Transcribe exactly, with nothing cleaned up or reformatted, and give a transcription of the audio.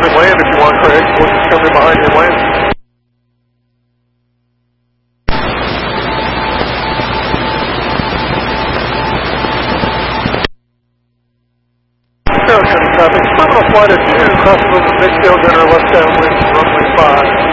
turn and land if you want, Craig. We'll just come in behind you and land. Aero County traffic, terminal flight at two, crossing over Midfield, enter left downwind, runway five.